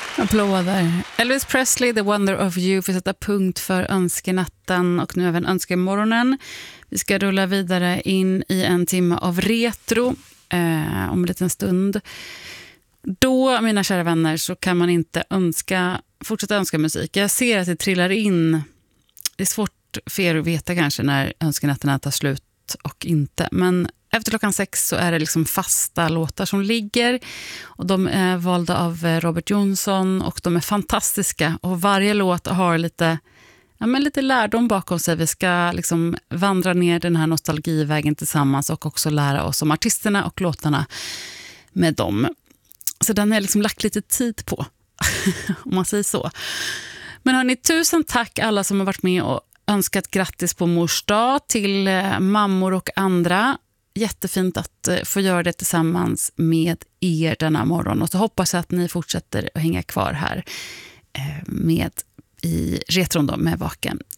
Applåder. Elvis Presley, The Wonder of You, för att sätta punkt för önskenatten och nu även önskemorgonen. Vi ska rulla vidare in i en timme av retro om en liten stund. Då, mina kära vänner, så kan man inte fortsätta önska musik. Jag ser att det trillar in. Det är svårt för er att veta kanske när önskenatterna tar slut och inte. Men efter 6 så är det liksom fasta låtar som ligger. Och de är valda av Robert Jonsson och de är fantastiska. Och varje låt har lite lärdom bakom sig. Vi ska liksom vandra ner den här nostalgivägen tillsammans och också lära oss om artisterna och låtarna med dem. Så den har jag liksom lagt lite tid på, om man säger så. Men hörni, tusen tack alla som har varit med och önskat grattis på mors dag till mammor och andra. Jättefint att få göra det tillsammans med er denna morgon. Och så hoppas jag att ni fortsätter att hänga kvar här med i retron då, med Vaken